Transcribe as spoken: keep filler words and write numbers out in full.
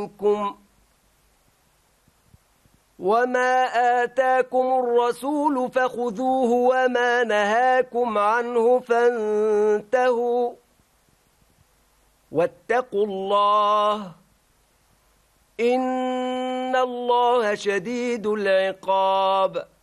منكم وما آتاكم الرسول فخذوه وما نهاكم عنه فانتهوا واتقوا الله إن الله شديد العقاب